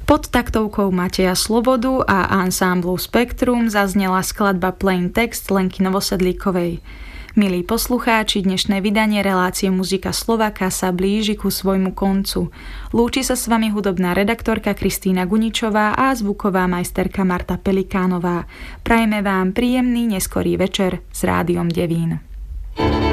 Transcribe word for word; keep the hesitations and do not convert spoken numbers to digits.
Pod taktovkou Mateja Slobodu a ansámblu Spektrum zaznela skladba Plain Text Lenky Novosedlíkovej. Milí poslucháči, dnešné vydanie relácie Muzika Slováka sa blíži ku svojmu koncu. Lúči sa s vami hudobná redaktorka Kristína Guničová a zvuková majsterka Marta Pelikánová. Prajeme vám príjemný neskorý večer s Rádiom Devín.